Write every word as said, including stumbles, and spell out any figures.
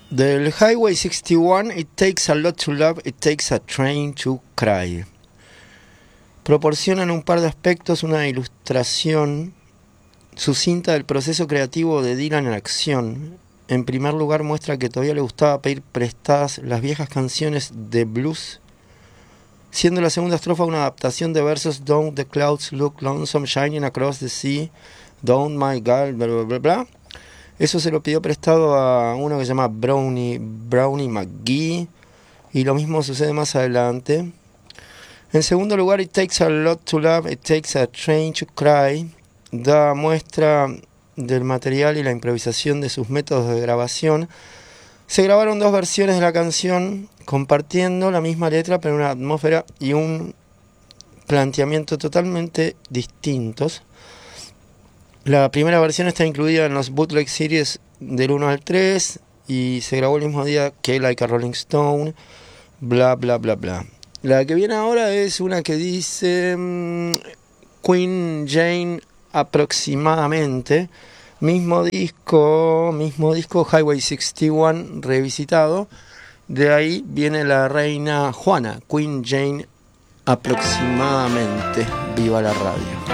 Del Highway sesenta y uno, It Takes a Lot to Love, It Takes a Train to Cry. Proporcionan un par de aspectos, una ilustración sucinta del proceso creativo de Dylan en acción. En primer lugar, muestra que todavía le gustaba pedir prestadas las viejas canciones de blues, siendo la segunda estrofa una adaptación de versos Don't the clouds look lonesome shining across the sea, Don't my God, bla bla bla bla. Eso se lo pidió prestado a uno que se llama Brownie, Brownie McGee, y lo mismo sucede más adelante. En segundo lugar, It Takes a Lot to Love, It Takes a Train to Cry da muestra del material y la improvisación de sus métodos de grabación. Se grabaron dos versiones de la canción compartiendo la misma letra, pero una atmósfera y un planteamiento totalmente distintos. La primera versión está incluida en los Bootleg Series del uno al tres y se grabó el mismo día que Like a Rolling Stone, bla bla bla bla. La que viene ahora es una que dice um, Queen Jane aproximadamente, mismo disco, mismo disco Highway sesenta y uno revisitado. De ahí viene la reina Juana, Queen Jane aproximadamente. Viva la radio.